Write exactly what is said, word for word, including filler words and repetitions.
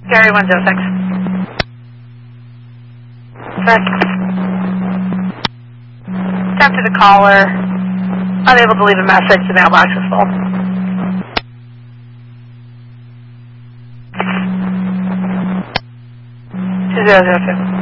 Gary one zero six. Check. Sent to the caller. Unable to leave a message. The mailbox is full. two zero zero two.